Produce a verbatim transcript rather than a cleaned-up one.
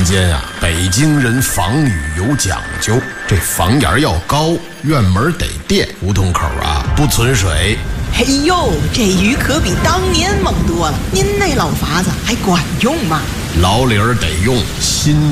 年间啊，北京人防雨有讲究，这房檐要高，院门得垫，胡同口啊不存水。 嘿呦，这雨可比当年猛多了。您那老法子还管用吗？ 老理儿得用，新